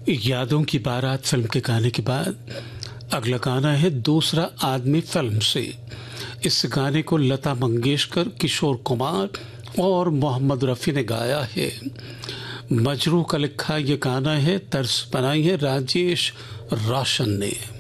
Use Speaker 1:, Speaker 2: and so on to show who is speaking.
Speaker 1: यादों की बारात फिल्म के गाने के बाद अगला गाना है दूसरा आदमी फिल्म से। इस गाने को लता मंगेशकर, किशोर कुमार और मोहम्मद रफ़ी ने गाया है। मजरू का लिखा ये गाना है, तर्ज बनाई है राजेश रोशन ने।